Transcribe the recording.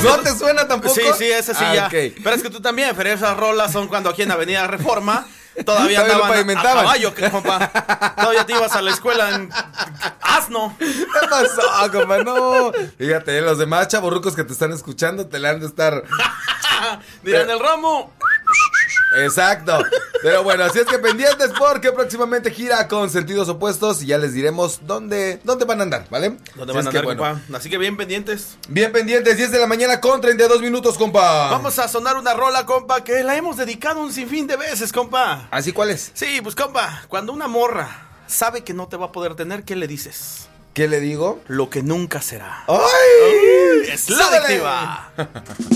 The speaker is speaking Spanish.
¿No te suena tampoco? Sí, ese sí ya. Okay. Pero es que tú también, pero esas rolas son cuando aquí en Avenida Reforma todavía lo andaban a pavimentaban. caballo, compa. Todavía te ibas a la escuela en asno. ¿Qué pasó, compa? No. Fíjate, los demás chavorrucos que te están escuchando te la han de estar... Dirán el Romo. Exacto. Pero bueno, así es que pendientes porque próximamente gira con Sentidos Opuestos y ya les diremos dónde van a andar, ¿vale? ¿Dónde Así van a es que, andar, bueno, compa? Así que bien pendientes. bien pendientes, 10 de la mañana con 32 minutos, compa. Vamos a sonar una rola, compa, que la hemos dedicado un sinfín de veces, compa. ¿Así cuál es? Sí, pues, compa, cuando una morra sabe que no te va a poder tener, ¿qué le dices? ¿Qué le digo? Lo que nunca será. ¡Ay! ¡Es la ¡Súbele! adictiva!